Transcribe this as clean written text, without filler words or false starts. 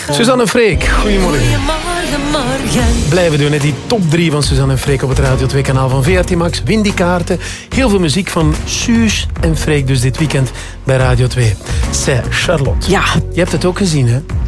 Suzanne en Freek, goedemorgen. Blijven doen, die top 3 van Suzanne en Freek op het Radio 2 kanaal van VRT Max. Win die kaarten. Heel veel muziek van Suus en Freek dus dit weekend bij Radio 2. Charlotte, ja. Je hebt het ook gezien, hè?